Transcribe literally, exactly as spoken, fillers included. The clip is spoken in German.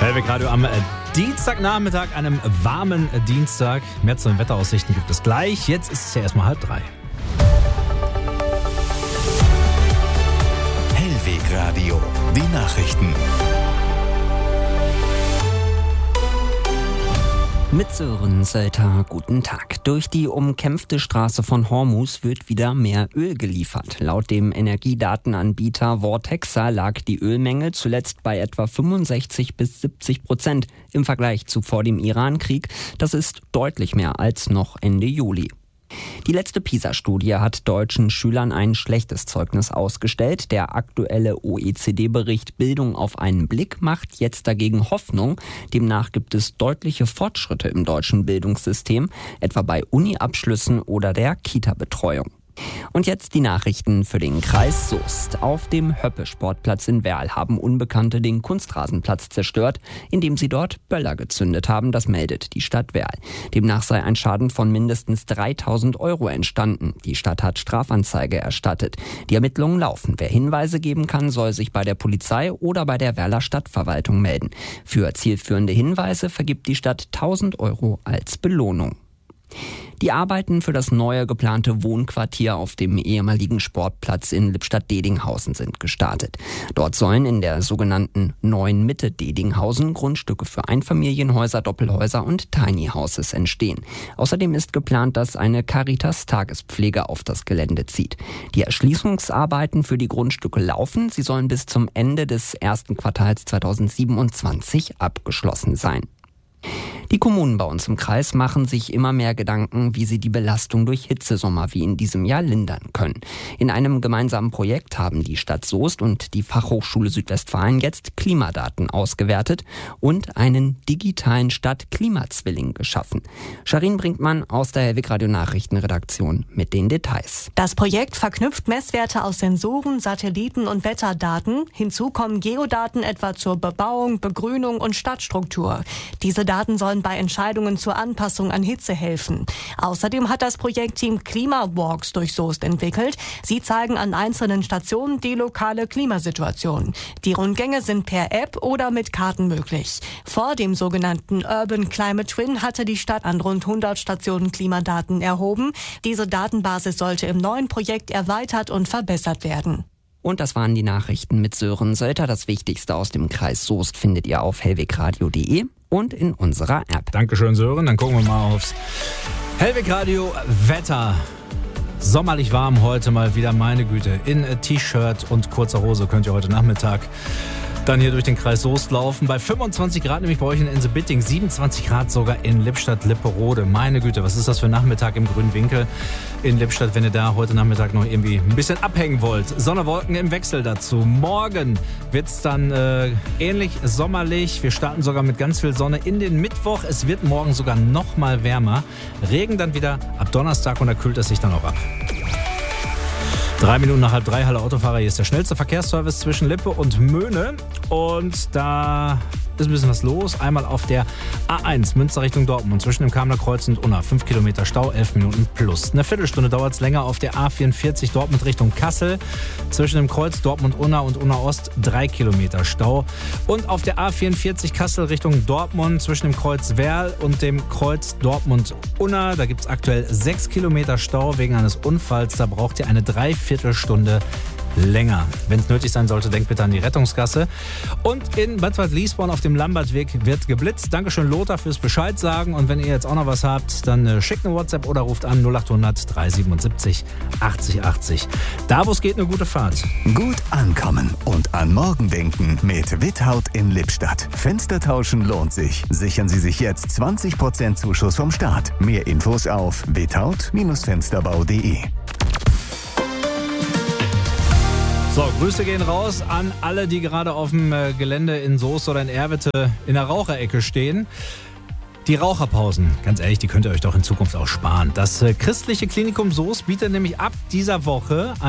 Hellweg Radio am Dienstagnachmittag, einem warmen Dienstag. Mehr zu den Wetteraussichten gibt es gleich. Jetzt ist es ja erstmal halb drei. Hellweg Radio, die Nachrichten. Mit Sören Sölter, guten Tag. Durch die umkämpfte Straße von Hormuz wird wieder mehr Öl geliefert. Laut dem Energiedatenanbieter Vortexa lag die Ölmenge zuletzt bei etwa fünfundsechzig bis siebzig Prozent im Vergleich zu vor dem Iran-Krieg. Das ist deutlich mehr als noch Ende Juli. Die letzte PISA-Studie hat deutschen Schülern ein schlechtes Zeugnis ausgestellt. Der aktuelle O E C D-Bericht Bildung auf einen Blick macht jetzt dagegen Hoffnung. Demnach gibt es deutliche Fortschritte im deutschen Bildungssystem, etwa bei Uni-Abschlüssen oder der Kita-Betreuung. Und jetzt die Nachrichten für den Kreis Soest. Auf dem Höppe-Sportplatz in Werl haben Unbekannte den Kunstrasenplatz zerstört, indem sie dort Böller gezündet haben. Das meldet die Stadt Werl. Demnach sei ein Schaden von mindestens dreitausend Euro entstanden. Die Stadt hat Strafanzeige erstattet. Die Ermittlungen laufen. Wer Hinweise geben kann, soll sich bei der Polizei oder bei der Werler Stadtverwaltung melden. Für zielführende Hinweise vergibt die Stadt tausend Euro als Belohnung. Die Arbeiten für das neue geplante Wohnquartier auf dem ehemaligen Sportplatz in Lippstadt-Dedinghausen sind gestartet. Dort sollen in der sogenannten Neuen Mitte Dedinghausen Grundstücke für Einfamilienhäuser, Doppelhäuser und Tiny Houses entstehen. Außerdem ist geplant, dass eine Caritas-Tagespflege auf das Gelände zieht. Die Erschließungsarbeiten für die Grundstücke laufen. Sie sollen bis zum Ende des ersten Quartals zweitausendsiebenundzwanzig abgeschlossen sein. Die Kommunen bei uns im Kreis machen sich immer mehr Gedanken, wie sie die Belastung durch Hitzesommer wie in diesem Jahr lindern können. In einem gemeinsamen Projekt haben die Stadt Soest und die Fachhochschule Südwestfalen jetzt Klimadaten ausgewertet und einen digitalen Stadt-Klimazwilling geschaffen. Sharin Brinkmann aus der Hellweg Radio Nachrichtenredaktion mit den Details. Das Projekt verknüpft Messwerte aus Sensoren, Satelliten und Wetterdaten. Hinzu kommen Geodaten etwa zur Bebauung, Begrünung und Stadtstruktur. Diese Daten sollen bei Entscheidungen zur Anpassung an Hitze helfen. Außerdem hat das Projektteam Klimawalks durch Soest entwickelt. Sie zeigen an einzelnen Stationen die lokale Klimasituation. Die Rundgänge sind per App oder mit Karten möglich. Vor dem sogenannten Urban Climate Twin hatte die Stadt an rund hundert Stationen Klimadaten erhoben. Diese Datenbasis sollte im neuen Projekt erweitert und verbessert werden. Und das waren die Nachrichten mit Sören Sölter. Das Wichtigste aus dem Kreis Soest findet ihr auf hellwegradio punkt de und in unserer App. Dankeschön, Sören. Dann gucken wir mal aufs Hellweg Radio Wetter. Sommerlich warm heute mal wieder, meine Güte. In T-Shirt und kurzer Hose könnt ihr heute Nachmittag dann hier durch den Kreis Soest laufen. Bei fünfundzwanzig Grad, nämlich bei euch in Ensebitting, siebenundzwanzig Grad sogar in Lippstadt-Lipperode. Meine Güte, was ist das für ein Nachmittag im grünen Winkel in Lippstadt, wenn ihr da heute Nachmittag noch irgendwie ein bisschen abhängen wollt. Sonne, Wolken im Wechsel dazu. Morgen wird es dann äh, ähnlich sommerlich. Wir starten sogar mit ganz viel Sonne in den Mittwoch. Es wird morgen sogar noch mal wärmer. Regen dann wieder ab Donnerstag und da kühlt es sich dann auch ab. Drei Minuten nach halb drei, Halle Autofahrer. Hier ist der schnellste Verkehrsservice zwischen Lippe und Möhne. Und da ist ein bisschen was los. Einmal auf der A eins, Münster Richtung Dortmund, zwischen dem Kamener Kreuz und Unna. fünf Kilometer Stau, elf Minuten plus. Eine Viertelstunde dauert es länger auf der A vierundvierzig, Dortmund Richtung Kassel. Zwischen dem Kreuz Dortmund-Unna und Unna-Ost drei Kilometer Stau. Und auf der A vierundvierzig Kassel Richtung Dortmund, zwischen dem Kreuz Werl und dem Kreuz Dortmund-Unna. Da gibt es aktuell sechs Kilometer Stau wegen eines Unfalls. Da braucht ihr eine Dreiviertelstunde länger. Wenn es nötig sein sollte, denkt bitte an die Rettungsgasse. Und in Bad Waldliesborn auf dem Lambertweg wird geblitzt. Dankeschön, Lothar, fürs Bescheid sagen. Und wenn ihr jetzt auch noch was habt, dann äh, schickt eine WhatsApp oder ruft an null achthundert dreihundertsiebenundsiebzig achtzig achtzig. Da, wo es geht, eine gute Fahrt. Gut ankommen und an morgen denken mit Withaut in Lippstadt. Fenster tauschen lohnt sich. Sichern Sie sich jetzt zwanzig Prozent Zuschuss vom Staat. Mehr Infos auf withaut Fensterbau punkt de. So, Grüße gehen raus an alle, die gerade auf dem Gelände in Soest oder in Erwitte in der Raucherecke stehen. Die Raucherpausen, ganz ehrlich, die könnt ihr euch doch in Zukunft auch sparen. Das Christliche Klinikum Soest bietet nämlich ab dieser Woche